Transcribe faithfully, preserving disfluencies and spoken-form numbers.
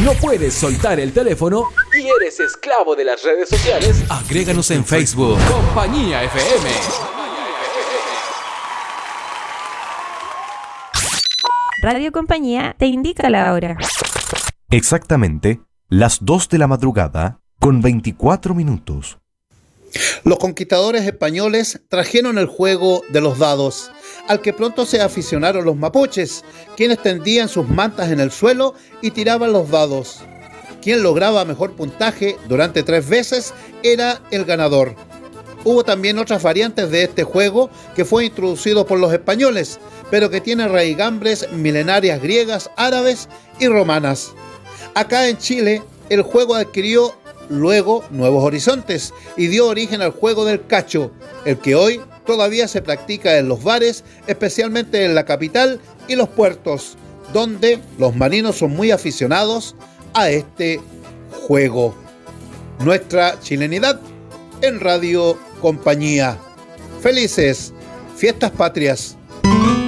¿No puedes soltar el teléfono y eres esclavo de las redes sociales? Agréganos en Facebook. Compañía F M. Radio Compañía te indica la hora. Exactamente las dos de la madrugada con veinticuatro minutos. Los conquistadores españoles trajeron el juego de los dados, al que pronto se aficionaron los mapuches, quienes tendían sus mantas en el suelo y tiraban los dados. Quien lograba mejor puntaje durante tres veces era el ganador. Hubo también otras variantes de este juego que fue introducido por los españoles, pero que tiene raigambres milenarias griegas, árabes y romanas. Acá en Chile, el juego adquirió luego nuevos horizontes y dio origen al juego del cacho, el que hoy todavía se practica en los bares, especialmente en la capital y los puertos, donde los marinos son muy aficionados a este juego. Nuestra chilenidad en Radio Compañía. Felices Fiestas Patrias.